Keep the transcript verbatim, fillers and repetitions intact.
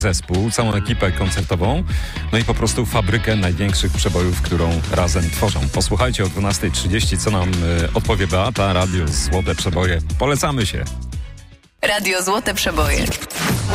zespół, całą ekipę koncertową, no i po prostu fabrykę największych przebojów, którą razem tworzą. Posłuchajcie o dwunasta trzydzieści, co nam y, odpowie Beata. Radio Złote Przeboje. Polecamy się. Radio Złote Przeboje.